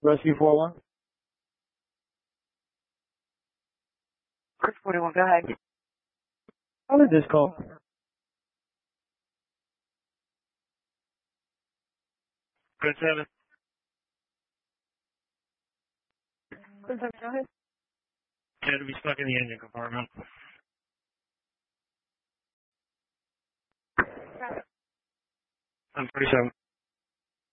Rescue 41. Chris 41, go ahead. How did this call? Chris 7. Chris 7, go ahead. Yeah, to be stuck in the engine compartment. I'm 37.